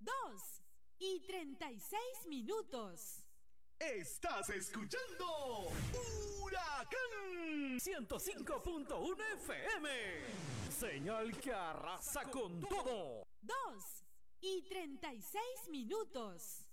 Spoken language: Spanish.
2:36. Estás escuchando Huracán 105.1 FM. Señal que arrasa con todo. 2:36.